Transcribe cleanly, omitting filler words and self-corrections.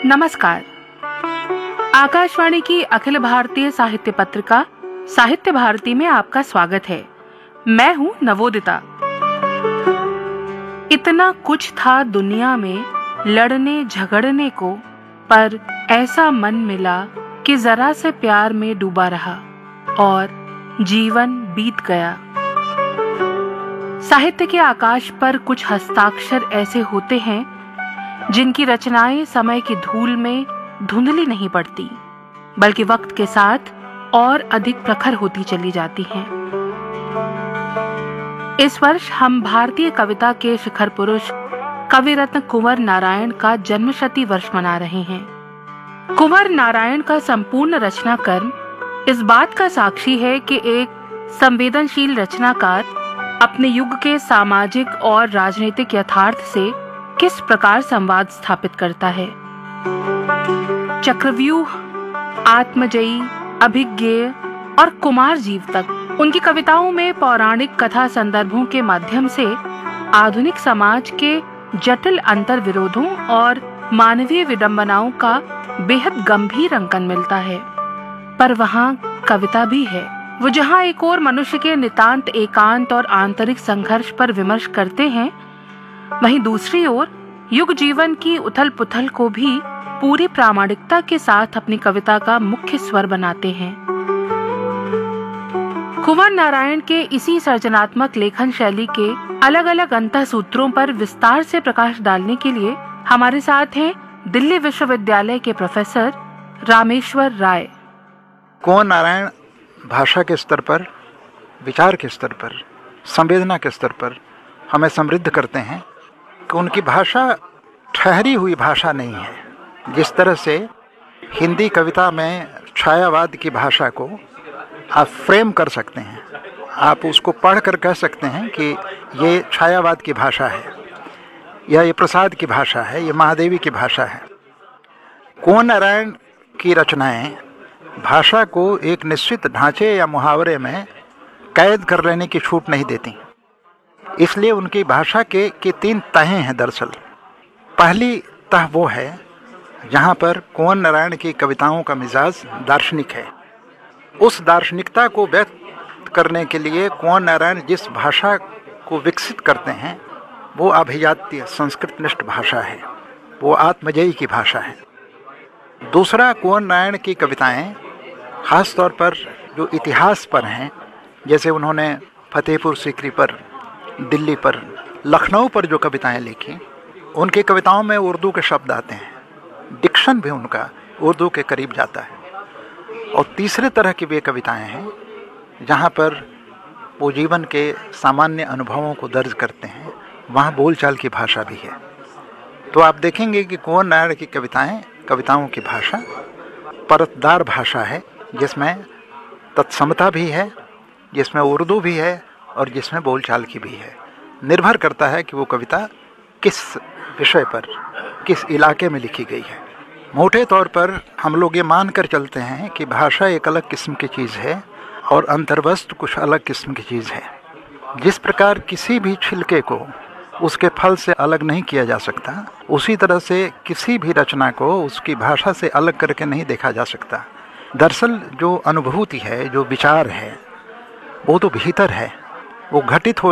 नमस्कार। आकाशवाणी की अखिल भारतीय साहित्य पत्रिका साहित्य भारती में आपका स्वागत है। मैं हूँ नवोदिता। इतना कुछ था दुनिया में लड़ने झगड़ने को, पर ऐसा मन मिला कि जरा से प्यार में डूबा रहा और जीवन बीत गया। साहित्य के आकाश पर कुछ हस्ताक्षर ऐसे होते हैं जिनकी रचनाएं समय की धूल में धुंधली नहीं पड़ती, बल्कि वक्त के साथ और अधिक प्रखर होती चली जाती हैं। इस वर्ष हम भारतीय कविता के शिखर पुरुष कवि रत्न कुंवर नारायण का जन्मशती वर्ष मना रहे हैं। कुंवर नारायण का संपूर्ण रचना कर्म इस बात का साक्षी है कि एक संवेदनशील रचनाकार अपने युग के सामाजिक और राजनीतिक यथार्थ से किस प्रकार संवाद स्थापित करता है। चक्रव्यूह, आत्मजयी, अभिज्ञेय और कुमार जीव तक उनकी कविताओं में पौराणिक कथा संदर्भों के माध्यम से आधुनिक समाज के जटिल अंतर विरोधों और मानवीय विडंबनाओं का बेहद गंभीर अंकन मिलता है। पर वहाँ कविता भी है। वो जहाँ एक और मनुष्य के नितांत एकांत और आंतरिक संघर्ष पर विमर्श करते हैं, वहीं दूसरी ओर युग जीवन की उथल पुथल को भी पूरी प्रामाणिकता के साथ अपनी कविता का मुख्य स्वर बनाते हैं। कुंवर नारायण के इसी सर्जनात्मक लेखन शैली के अलग अलग अंतःसूत्रों पर विस्तार से प्रकाश डालने के लिए हमारे साथ हैं दिल्ली विश्वविद्यालय के प्रोफेसर रामेश्वर राय। कुंवर नारायण भाषा के स्तर पर, विचार के स्तर पर, संवेदना के स्तर पर हमें समृद्ध करते हैं कि उनकी भाषा ठहरी हुई भाषा नहीं है। जिस तरह से हिंदी कविता में छायावाद की भाषा को आप फ्रेम कर सकते हैं, आप उसको पढ़कर कह सकते हैं कि ये छायावाद की भाषा है, या ये प्रसाद की भाषा है, ये महादेवी की भाषा है। कुंवर नारायण की रचनाएं भाषा को एक निश्चित ढांचे या मुहावरे में कैद कर लेने की छूट नहीं देती। इसलिए उनकी भाषा के तीन तहें हैं। दरअसल पहली तह वो है जहाँ पर कुंवर नारायण की कविताओं का मिजाज दार्शनिक है। उस दार्शनिकता को व्यक्त करने के लिए कुंवर नारायण जिस भाषा को विकसित करते हैं वो अभिजात्य संस्कृतनिष्ठ भाषा है, वो आत्मजयी की भाषा है। दूसरा, कुंवर नारायण की कविताएं खास तौर पर जो इतिहास पर हैं, जैसे उन्होंने फतेहपुर सीकरी पर, दिल्ली पर, लखनऊ पर जो कविताएं लिखी, उनकी कविताओं में उर्दू के शब्द आते हैं, डिक्शन भी उनका उर्दू के करीब जाता है। और तीसरे तरह की वे कविताएं हैं जहाँ पर वो जीवन के सामान्य अनुभवों को दर्ज करते हैं, वहाँ बोलचाल की भाषा भी है। तो आप देखेंगे कि कुंवर नारायण की कविताओं की भाषा परतदार भाषा है, जिसमें तत्समता भी है, जिसमें उर्दू भी है और जिसमें बोलचाल की भी है। निर्भर करता है कि वो कविता किस विषय पर, किस इलाके में लिखी गई है। मोटे तौर पर हम लोग ये मान कर चलते हैं कि भाषा एक अलग किस्म की चीज़ है और अंतर्वस्तु कुछ अलग किस्म की चीज़ है। जिस प्रकार किसी भी छिलके को उसके फल से अलग नहीं किया जा सकता, उसी तरह से किसी भी रचना को उसकी भाषा से अलग करके नहीं देखा जा सकता। दरअसल जो अनुभूति है, जो विचार है, वो तो भीतर है, वो घटित हो